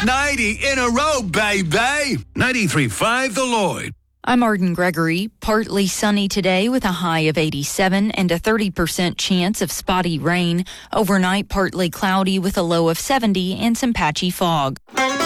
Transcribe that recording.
90 in a row, baby. 93.5 The Lloyd. I'm Arden Gregory. Partly sunny today with a high of 87 and a 30% chance of spotty rain. Overnight, partly cloudy with a low of 70 and some patchy fog.